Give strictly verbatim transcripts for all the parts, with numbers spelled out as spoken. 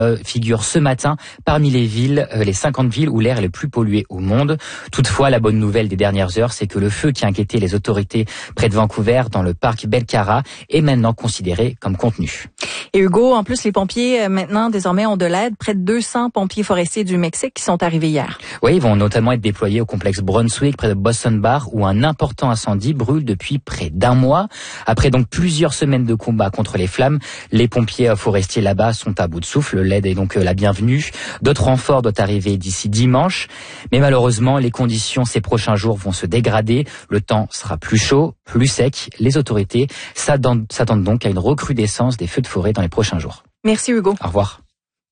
Euh, figure ce matin parmi les villes, euh, les cinquante villes où l'air est le plus pollué au monde. Toutefois, la bonne nouvelle des dernières heures, c'est que le feu qui inquiétait les autorités près de Vancouver, dans le parc Belcara, est maintenant considéré comme contenu. Et Hugo, en plus, les pompiers, maintenant, désormais, ont de l'aide. Près de deux cents pompiers forestiers du Mexique qui sont arrivés hier. Oui, ils vont notamment être déployés au complexe Brunswick, près de Boston Bar, où un important incendie brûle depuis près d'un mois. Après donc plusieurs semaines de combat contre les flammes, les pompiers forestiers là-bas sont à bout de souffle. L'aide est donc la bienvenue. D'autres renforts doivent arriver d'ici dimanche. Mais malheureusement, les conditions ces prochains jours vont se dégrader. Le temps sera plus chaud, plus sec. Les autorités s'attendent donc à une recrudescence des feux de forêt dans les prochains jours. Merci Hugo. Au revoir.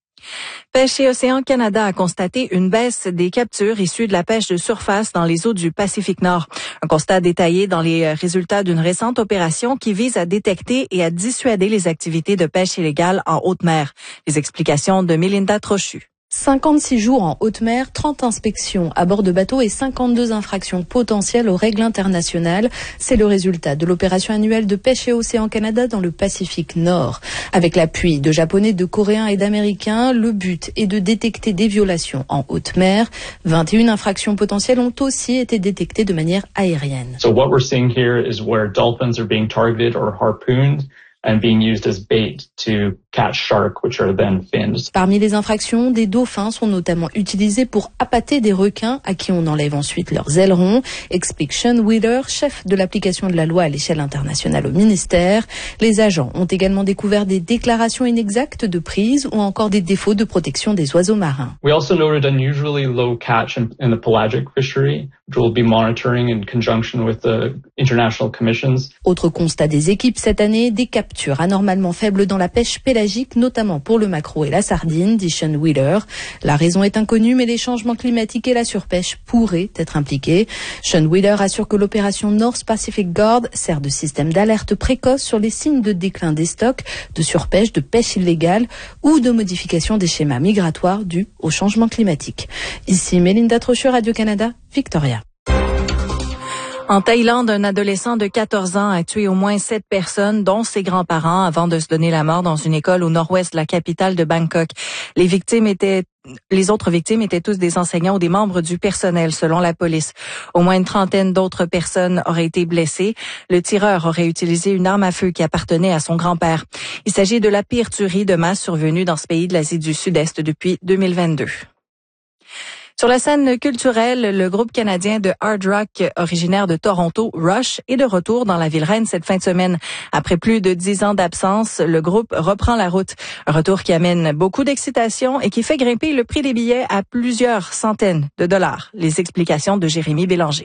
Pêche et Océan Canada a constaté une baisse des captures issues de la pêche de surface dans les eaux du Pacifique Nord. Un constat détaillé dans les résultats d'une récente opération qui vise à détecter et à dissuader les activités de pêche illégale en haute mer. Les explications de Mélinda Trochu. cinquante-six jours en haute mer, trente inspections à bord de bateaux et cinquante-deux infractions potentielles aux règles internationales. C'est le résultat de l'opération annuelle de pêche et océan Canada dans le Pacifique Nord. Avec l'appui de Japonais, de Coréens et d'Américains, le but est de détecter des violations en haute mer. vingt et une infractions potentielles ont aussi été détectées de manière aérienne. So what we're seeing here is where dolphins are being targeted or harpooned and being used as bait to catch shark, which are then fins. Parmi les infractions, des dauphins sont notamment utilisés pour appâter des requins à qui on enlève ensuite leurs ailerons, explique Sean Wheeler, chef de l'application de la loi à l'échelle internationale au ministère. Les agents ont également découvert des déclarations inexactes de prise ou encore des défauts de protection des oiseaux marins. We also noted unusually low catch in, in the pelagic fishery, which we'll be monitoring in conjunction with the international commissions. Autre constat des équipes cette année, des captures anormalement faibles dans la pêche pélagique, notamment pour le maquereau et la sardine, dit Sean Wheeler. La raison est inconnue, mais les changements climatiques et la surpêche pourraient être impliqués. Sean Wheeler assure que l'opération North Pacific Guard sert de système d'alerte précoce sur les signes de déclin des stocks, de surpêche, de pêche illégale ou de modification des schémas migratoires dus au changement climatique. Ici Mélinda Trochu, Radio-Canada, Victoria. En Thaïlande, un adolescent de quatorze ans a tué au moins sept personnes, dont ses grands-parents, avant de se donner la mort dans une école au nord-ouest de la capitale de Bangkok. Les victimes étaient Les autres victimes étaient tous des enseignants ou des membres du personnel, selon la police. Au moins une trentaine d'autres personnes auraient été blessées. Le tireur aurait utilisé une arme à feu qui appartenait à son grand-père. Il s'agit de la pire tuerie de masse survenue dans ce pays de l'Asie du Sud-Est depuis deux mille vingt-deux. Sur la scène culturelle, le groupe canadien de hard rock originaire de Toronto, Rush, est de retour dans la ville reine cette fin de semaine. Après plus de dix ans d'absence, le groupe reprend la route. Un retour qui amène beaucoup d'excitation et qui fait grimper le prix des billets à plusieurs centaines de dollars. Les explications de Jérémy Bélanger.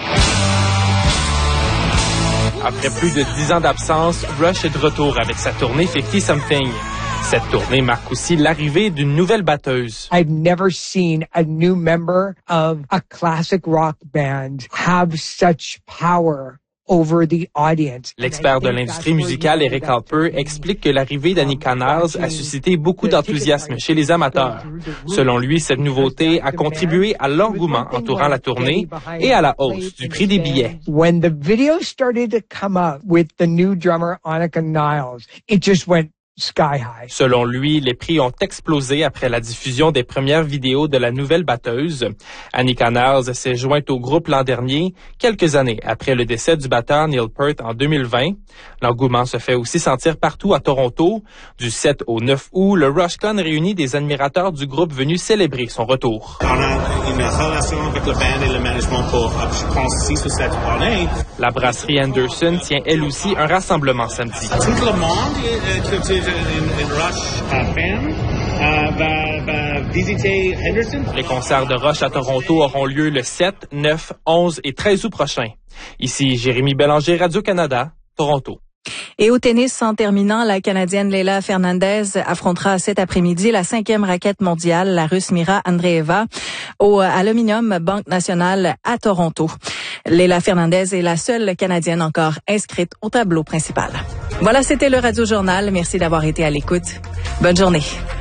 Après plus de dix ans d'absence, Rush est de retour avec sa tournée cinquante Something. Cette tournée marque aussi l'arrivée d'une nouvelle batteuse. I've never seen a new member of a classic rock band have such power over the audience. L'expert de l'industrie musicale Eric Alper explique que l'arrivée d'Annika Niles a suscité beaucoup d'enthousiasme chez les amateurs. Selon lui, cette nouveauté a contribué à l'engouement entourant la tournée et à la hausse du prix des billets. When the video started to come up with the new drummer Annika Niles, it just went sky high. Selon lui, les prix ont explosé après la diffusion des premières vidéos de la nouvelle batteuse. Annika Niles s'est jointe au groupe l'an dernier, quelques années après le décès du batteur Neil Peart en deux mille vingt. L'engouement se fait aussi sentir partout à Toronto. Du sept au neuf août, le RushCon réunit des admirateurs du groupe venus célébrer son retour. On a une relation avec le band et le management pour, je pense, six ou sept années. La brasserie Anderson tient elle aussi un rassemblement samedi. Tout le monde qui est une Rush fan va, va visiter Henderson. Les concerts de Rush à Toronto auront lieu le sept, neuf, onze et treize août prochain. Ici Jérémy Bélanger, Radio-Canada, Toronto. Et au tennis, en terminant, la Canadienne Leila Fernandez affrontera cet après-midi la cinquième raquette mondiale, la Russe Mira Andreeva, au Aluminium Banque Nationale à Toronto. Leila Fernandez est la seule Canadienne encore inscrite au tableau principal. Voilà, c'était le Radio Journal. Merci d'avoir été à l'écoute. Bonne journée.